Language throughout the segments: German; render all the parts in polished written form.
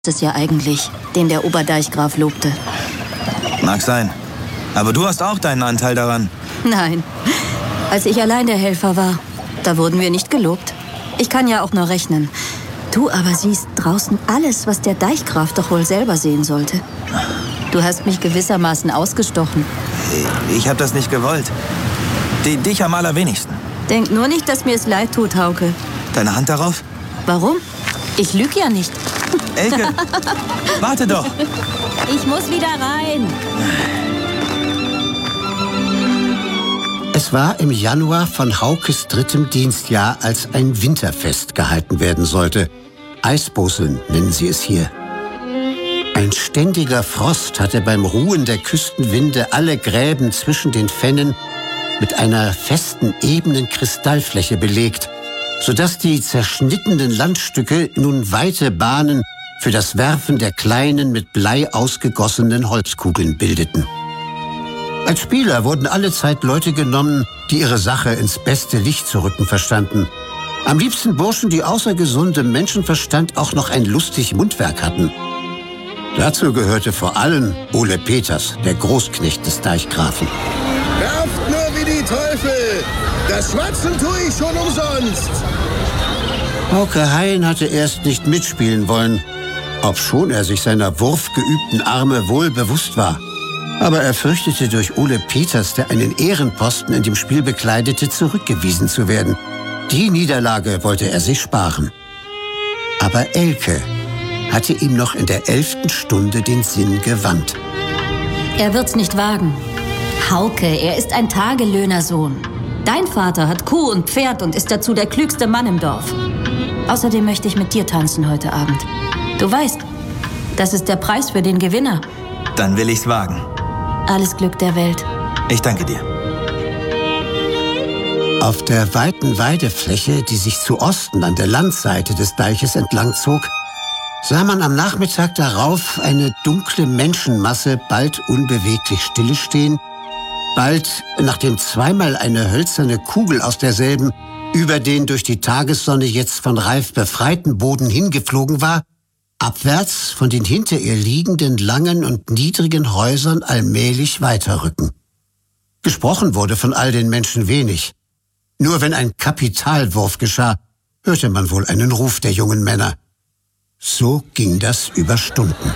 es ja eigentlich, den der Oberdeichgraf lobte. Mag sein. Aber du hast auch deinen Anteil daran. Nein, als ich allein der Helfer war, da wurden wir nicht gelobt. Ich kann ja auch nur rechnen. Du aber siehst draußen alles, was der Deichgraf doch wohl selber sehen sollte. Du hast mich gewissermaßen ausgestochen. Ich habe das nicht gewollt. Dich am allerwenigsten. Denk nur nicht, dass mir es leid tut, Hauke. Deine Hand darauf? Warum? Ich lüge ja nicht. Elke, warte doch. Ich muss wieder rein. Es war im Januar von Haukes 3. Dienstjahr, als ein Winterfest gehalten werden sollte. Eisboseln nennen sie es hier. Ein ständiger Frost hatte beim Ruhen der Küstenwinde alle Gräben zwischen den Fennen mit einer festen, ebenen Kristallfläche belegt, sodass die zerschnittenen Landstücke nun weite Bahnen für das Werfen der kleinen, mit Blei ausgegossenen Holzkugeln bildeten. Als Spieler wurden allezeit Leute genommen, die ihre Sache ins beste Licht zu rücken verstanden. Am liebsten Burschen, die außer gesundem Menschenverstand auch noch ein lustig Mundwerk hatten. Dazu gehörte vor allem Ole Peters, der Großknecht des Deichgrafen. Werft nur wie die Teufel! Das Schwatzen tue ich schon umsonst! Hauke Hein hatte erst nicht mitspielen wollen, obschon er sich seiner wurfgeübten Arme wohl bewusst war. Aber er fürchtete, durch Ole Peters, der einen Ehrenposten in dem Spiel bekleidete, zurückgewiesen zu werden. Die Niederlage wollte er sich sparen. Aber Elke hatte ihm noch in der 11. Stunde den Sinn gewandt. Er wird's nicht wagen. Hauke, er ist ein Tagelöhnersohn. Dein Vater hat Kuh und Pferd und ist dazu der klügste Mann im Dorf. Außerdem möchte ich mit dir tanzen heute Abend. Du weißt, das ist der Preis für den Gewinner. Dann will ich's wagen. Alles Glück der Welt. Ich danke dir. Auf der weiten Weidefläche, die sich zu Osten an der Landseite des Deiches entlang zog, sah man am Nachmittag darauf eine dunkle Menschenmasse bald unbeweglich stillestehen, bald, nachdem zweimal eine hölzerne Kugel aus derselben über den durch die Tagessonne jetzt von Reif befreiten Boden hingeflogen war, abwärts von den hinter ihr liegenden langen und niedrigen Häusern allmählich weiterrücken. Gesprochen wurde von all den Menschen wenig. Nur wenn ein Kapitalwurf geschah, hörte man wohl einen Ruf der jungen Männer. So ging das über Stunden.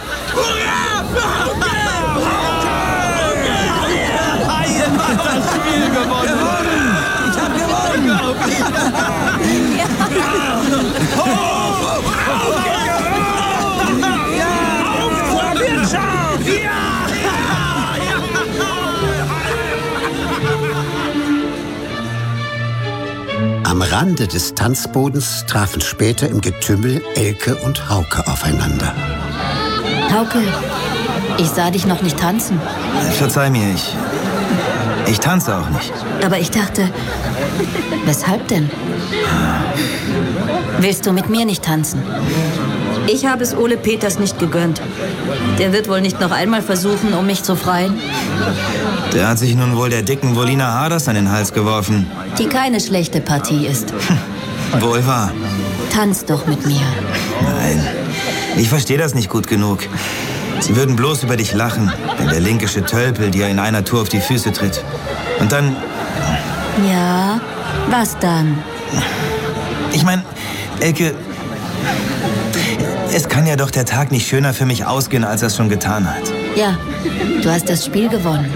Am Rande des Tanzbodens trafen später im Getümmel Elke und Hauke aufeinander. Hauke, ich sah dich noch nicht tanzen. Verzeih mir, ich tanze auch nicht. Aber ich dachte, weshalb denn? Willst du mit mir nicht tanzen? Ich habe es Ole Peters nicht gegönnt. Der wird wohl nicht noch einmal versuchen, um mich zu freien. Der hat sich nun wohl der dicken Wolina Haders an den Hals geworfen. Die keine schlechte Partie ist. Wohl wahr. Tanz doch mit mir. Nein, ich verstehe das nicht gut genug. Sie würden bloß über dich lachen, wenn der linkische Tölpel dir in einer Tour auf die Füße tritt. Und dann... Ja, was dann? Ich meine, Elke, es kann ja doch der Tag nicht schöner für mich ausgehen, als er es schon getan hat. Ja, du hast das Spiel gewonnen.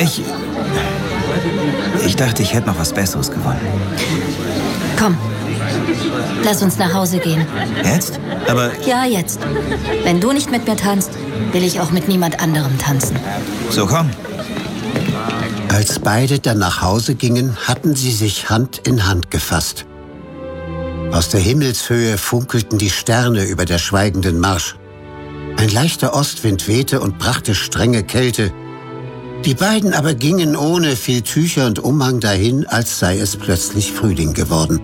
Ich dachte, ich hätte noch was Besseres gewonnen. Komm, lass uns nach Hause gehen. Jetzt? Aber... Ja, jetzt. Wenn du nicht mit mir tanzt, will ich auch mit niemand anderem tanzen. So, komm. Als beide dann nach Hause gingen, hatten sie sich Hand in Hand gefasst. Aus der Himmelshöhe funkelten die Sterne über der schweigenden Marsch. Ein leichter Ostwind wehte und brachte strenge Kälte. Die beiden aber gingen ohne viel Tücher und Umhang dahin, als sei es plötzlich Frühling geworden.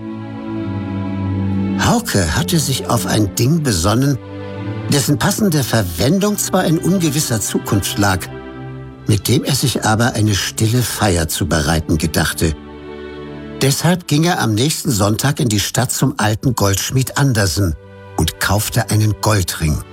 Hauke hatte sich auf ein Ding besonnen, dessen passende Verwendung zwar in ungewisser Zukunft lag, mit dem er sich aber eine stille Feier zu bereiten gedachte. Deshalb ging er am nächsten Sonntag in die Stadt zum alten Goldschmied Andersen und kaufte einen Goldring.